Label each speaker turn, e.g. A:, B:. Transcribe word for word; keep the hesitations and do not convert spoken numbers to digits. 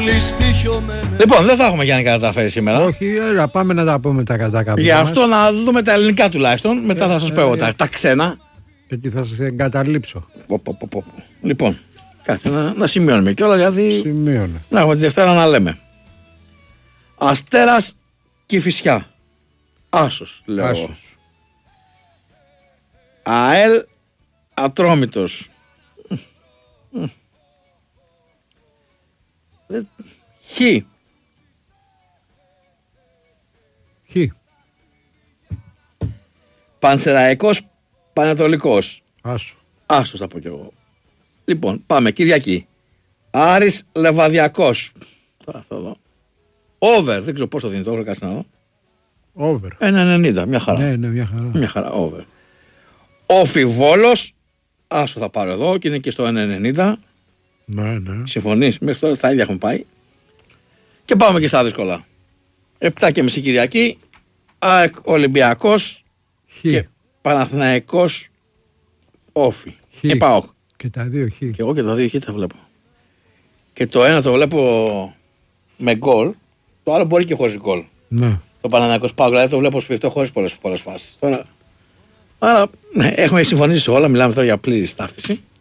A: Λοιπόν, δεν θα έχουμε Γιάννη καταφέρει σήμερα.
B: Όχι, έλα, πάμε να τα πούμε τα κατά κάποια.
A: Γι' αυτό να δούμε τα ελληνικά τουλάχιστον. Μετά ε, θα σας ε, πω εγώ ε, τα, τα ξένα.
B: Γιατί θα σας εγκαταλείψω.
A: Πο, πο, πο, πο. Λοιπόν, κάτσε να, να σημειώνουμε κιόλα, δηλαδή.
B: Σημείωνε.
A: Να έχουμε τη Δευτέρα να λέμε. Αστέρας Κηφισιά. Άσος, λέω. Άσος. ΑΕΛ Ατρόμητος. Χ.
B: Χ.
A: Πανσεραϊκός Πανετολικός.
B: Άσο.
A: Άσος θα πω κι εγώ. Λοιπόν, πάμε Κυριακή. Άρης Λεβαδιακός. Τώρα θα δω. Over, δεν ξέρω πώς το δίνει το over, κάτσε να δω.
B: Over.
A: ένα ενενήντα, μια χαρά.
B: Ναι, ναι, μια χαρά.
A: Μια χαρά, over. Όφι Βόλος. Άσο θα πάρω εδώ και είναι και στο ένα ενενήντα.
B: Ναι, ναι.
A: Συμφωνείς, μέχρι τώρα στα ίδια έχουν πάει. Και πάμε και στα δύσκολα. επτά και μισή Κυριακή. ΑΕΚ Ολυμπιακός.
B: Χ.
A: Και Παναθηναϊκός Όφι.
B: Χ.
A: ΠΑΟΚ.
B: Και τα δύο Χ.
A: Και εγώ και τα δύο Χ τα βλέπω. Και το ένα το βλέπω με γκολ. Το άλλο μπορεί και χωρίς γκολ.
B: Ναι.
A: Το Παναθηναϊκός ΠΑΟΚ δηλαδή το βλέπω σφιχτό χωρίς πολλές, πολλές φάσεις. Τώρα, άρα ναι, έχουμε συμφωνήσει όλα. Μιλάμε τώρα για πλήρη στάφτιση.